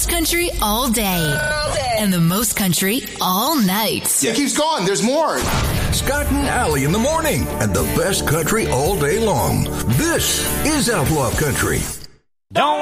best country all day. And the most country all night. It keeps going. There's more. Scott and Allie in the morning and the best country all day long. This is Outlaw Country. Don't